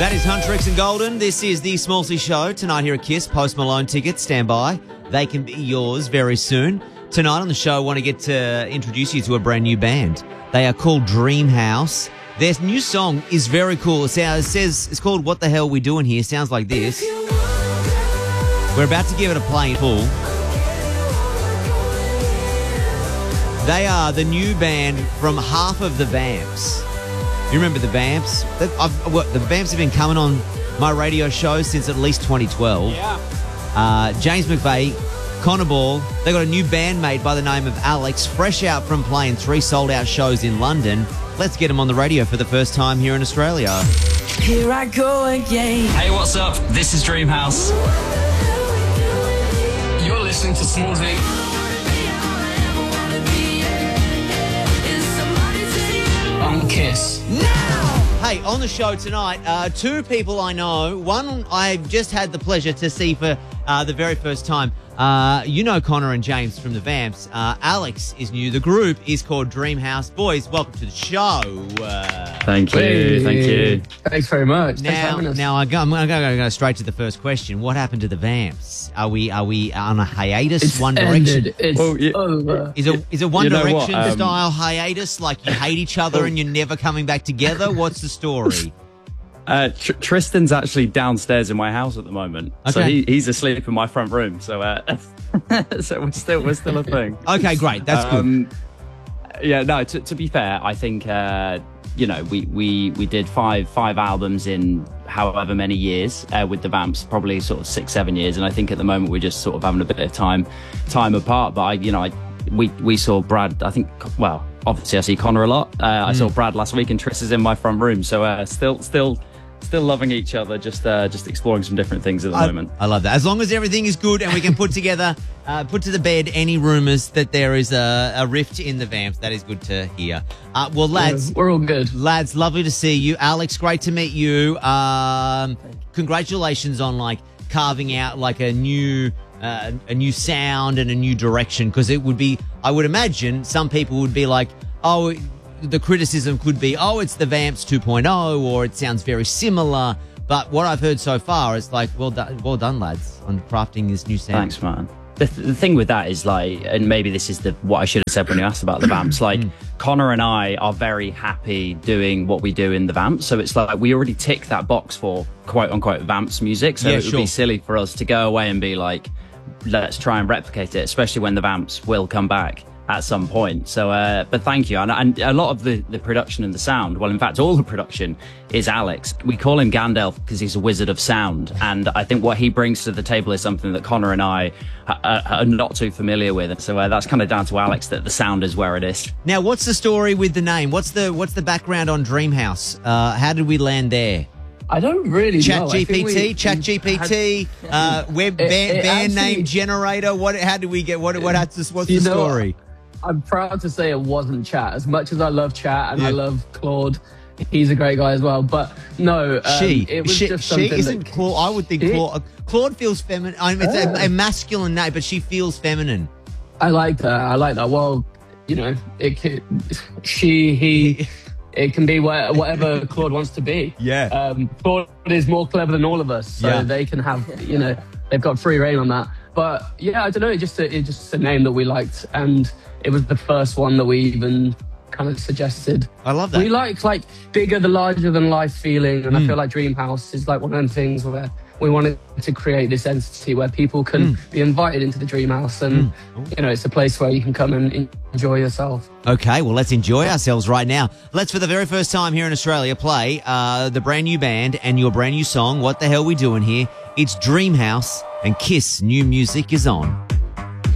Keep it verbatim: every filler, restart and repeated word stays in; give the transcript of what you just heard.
That is Huntrix and Golden. This is the Smallsy Show. Tonight here at KISS, Post Malone tickets, stand by. They can be yours very soon. Tonight on the show, I want to get to introduce you to a brand new band. They are called Dreamhouse. Their new song is very cool. It says, it's called What the Hell We Doing Here. Sounds like this. We're about to give it a play in full. They are the new band from half of the Vamps. You remember the Vamps? I've, well, the Vamps have been coming on my radio show since at least twenty twelve. Yeah. Uh, James McVeigh, Connor Ball. They got a new bandmate by the name of Alex, fresh out from playing three sold-out shows in London. Let's get them on the radio for the first time here in Australia. Here I go again. Hey, what's up? This is Dreamhouse. You're listening to Smallsy. On KISS. Hey, on the show tonight, uh, two people I know. One I've just had the pleasure to see for uh, the very first time. Uh, you know Connor and James from the Vamps. Uh, Alex is new. The group is called Dreamhouse. Boys, welcome to the show. Uh, Thank you, Hey. thank you. Thanks very much. Thanks for now, having us. now I go, I'm going to go straight to the first question. What happened to the Vamps? Are we are we on a hiatus? It's One ended. Direction? It's Well, yeah. over. Is it is it One You know what, Direction um, style hiatus? Like you hate each other and you're never coming back together? What's the story? Uh, Tr- Tristan's actually downstairs in my house at the moment, so Okay. he, he's asleep in my front room. So, uh, so we're still we're still a thing. Okay, great. That's good. Um, yeah, no. To, to be fair, I think uh, you know we, we we did five five albums in however many years uh, with the Vamps, probably sort of six seven years, and I think at the moment we're just sort of having a bit of time time apart. But I, you know, I we we saw Brad. I think well, obviously I see Connor a lot. Uh, I saw Brad last week, and Tris is in my front room. So uh, still still. Still loving each other, just uh, just exploring some different things at the I, moment. I love that. As long as everything is good and we can put together, uh, put to the bed any rumours that there is a, a rift in the Vamps, that is good to hear. Uh, well, lads, Yeah, we're all good. lads, lovely to see you. Alex, great to meet you. Um, congratulations on like carving out like a new uh, a new sound and a new direction, because it would be, I would imagine, some people would be like, oh, the criticism could be, oh, it's the Vamps two point oh, or it sounds very similar. But what I've heard so far is like, well done, well done, lads, on crafting this new sound. Thanks, man. The, th- the thing with that is like, and maybe this is the what I should have said when you asked about the Vamps. Like, Connor and I are very happy doing what we do in the Vamps, so it's like we already tick that box for quote unquote Vamps music. So Yeah, it would sure. be silly for us to go away and be like, let's try and replicate it, especially when the Vamps will come back at some point. So, uh, but thank you. And, and a lot of the, the production and the sound, well, in fact, all the production is Alex. We call him Gandalf because he's a wizard of sound. And I think what he brings to the table is something that Connor and I are, are not too familiar with. So uh, that's kind of down to Alex that the sound is where it is. Now, what's the story with the name? What's the what's the background on Dreamhouse? Uh, how did we land there? I don't really Chat know. I think G P T, we- Chat we G P T, uh, web It- band, it band actually- name generator. What? How did we get? What? What? What's, what's the You know, story? I'm proud to say it wasn't Chat. As much as I love Chat and Yeah. I love Claude, he's a great guy as well. But no, um, she, it was she, just she something isn't that, Claude. I would think She- Claude. Claude feels feminine. I mean, it's Oh. a, a masculine name, but she feels feminine. I like that. I like that. Well, you know, it can, she, he, it can be wha- whatever Claude wants to be. Yeah. Um, Claude is more clever than all of us, so Yeah. they can have, you know, they've got free reign on that. But yeah, I don't know. It just it's just a name that we liked, and it was the first one that we even kind of suggested. I love that. We like like bigger, the larger than life feeling, and Mm. I feel like Dreamhouse is like one of them things where we wanted to create this entity where people can Mm. be invited into the Dreamhouse, and you know, it's a place where you can come and enjoy yourself. Okay, well, let's enjoy ourselves right now. Let's, for the very first time here in Australia, play uh, the brand new band and your brand new song, What the Hell We Doing Here? It's Dreamhouse, and KISS new music is on.